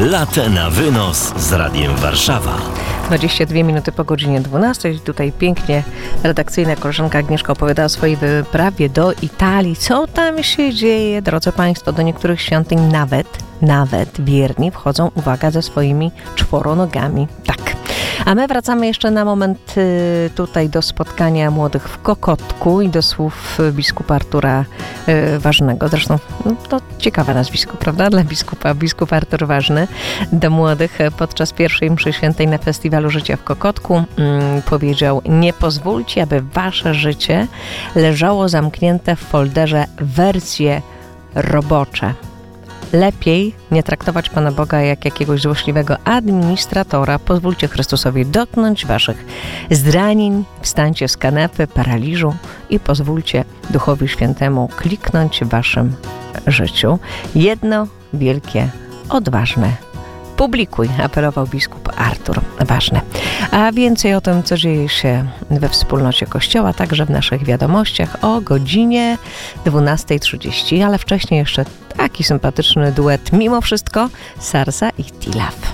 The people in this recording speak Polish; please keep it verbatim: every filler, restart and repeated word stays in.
Latę na wynos z Radiem Warszawa. dwadzieścia dwie minuty po godzinie dwunastej. Tutaj pięknie redakcyjna koleżanka Agnieszka opowiada o swojej wyprawie do Italii. Co tam się dzieje? Drodzy Państwo, do niektórych świątyń nawet, nawet wierni wchodzą, uwaga, ze swoimi czworonogami. Tak. A my wracamy jeszcze na moment y, tutaj do spotkania młodych w Kokotku i do słów biskupa Artura y, Ważnego. Zresztą no, to ciekawe nazwisko, prawda? Dla biskupa. Biskup Artur Ważny do młodych podczas pierwszej mszy świętej na Festiwalu Życia w Kokotku y, powiedział: nie pozwólcie, aby wasze życie leżało zamknięte w folderze wersje robocze. Lepiej nie traktować Pana Boga jak jakiegoś złośliwego administratora. Pozwólcie Chrystusowi dotknąć waszych zranień, wstańcie z kanapy, paraliżu i pozwólcie Duchowi Świętemu kliknąć w waszym życiu. Jedno wielkie, odważne publikuj, apelował biskup Artur Ważny. A więcej o tym, co dzieje się we wspólnocie Kościoła, także w naszych wiadomościach o godzinie dwunasta trzydzieści, ale wcześniej jeszcze taki sympatyczny duet, mimo wszystko, Sarsa i Tilaf.